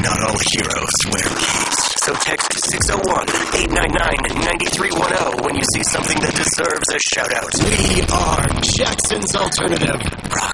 Not all heroes wear capes. So text 601-899-9310 when you see something that deserves a shout-out. We are Jackson's Alternative. Rock.